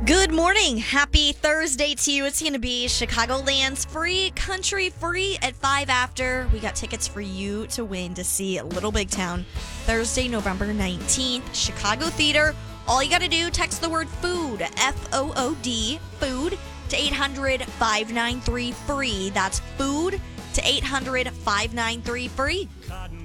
Good morning. Happy Thursday to you. It's going to be Chicagoland's free, country free at 5 after. We got tickets for you to win to see Little Big Town Thursday, November 19th, Chicago Theater. All you got to do, text the word food, F-O-O-D, food, to 800-593-FREE. That's food to 800-593-FREE.